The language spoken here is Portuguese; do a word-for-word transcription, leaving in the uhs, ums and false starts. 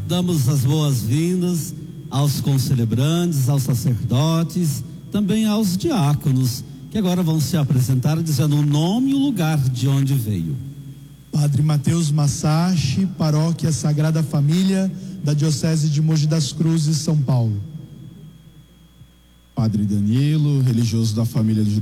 Damos as boas-vindas aos concelebrantes, aos sacerdotes, também aos diáconos, que agora vão se apresentar dizendo o nome e o lugar de onde veio. Padre Mateus Massachi, Paróquia Sagrada Família da Diocese de Mogi das Cruzes, São Paulo. Padre Danilo, religioso da família de